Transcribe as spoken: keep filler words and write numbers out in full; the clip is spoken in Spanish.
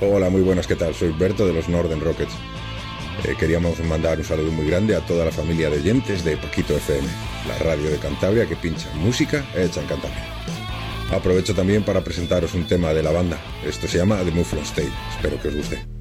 Hola, muy buenas, ¿qué tal? Soy Berto de los Northern Rockets. Eh, queríamos mandar un saludo muy grande a toda la familia de oyentes de Paquito F M, la radio de Cantabria que pincha música hecha en Cantabria. Aprovecho también para presentaros un tema de la banda. Esto se llama The Mufflon State. Espero que os guste.